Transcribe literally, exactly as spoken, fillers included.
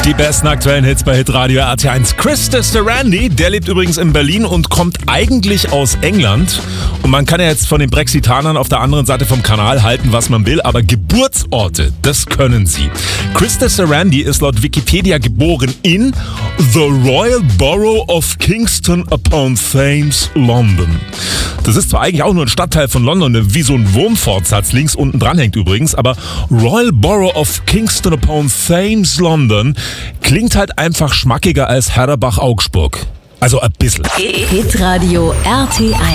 Die besten aktuellen Hits bei Hitradio R T eins. Chris Randy, der lebt übrigens in Berlin und kommt eigentlich aus England. Und man kann ja jetzt von den Brexitanern auf der anderen Seite vom Kanal halten, was man will, aber Geburtsorte, das können sie. Chris Randy ist laut Wikipedia geboren in The Royal Borough of Kingston upon Thames, London. Das ist zwar eigentlich auch nur ein Stadtteil von London, wie so ein Wurmfortsatz links unten dran hängt übrigens, aber Royal Borough of Kingston upon Thames, London klingt halt einfach schmackiger als Herrebach-Augsburg. Also ein bisschen. Hitradio R T eins.